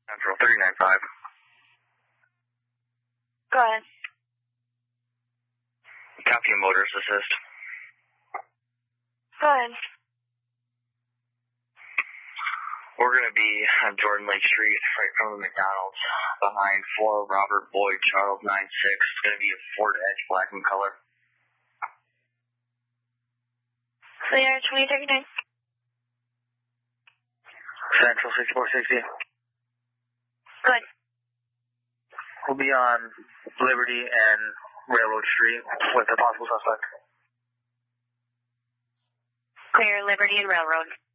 Central 395. Go ahead. Copy of motorist assist. Go ahead. We're going to be on Jordan Lake Street, right from the McDonald's, behind 4 Robert Boyd Charles 96. It's going to be a Ford Edge, black in color. Clear 2039. Central 6460. Good. We'll be on Liberty and Railroad Street with a possible suspect. Clear Liberty and Railroad.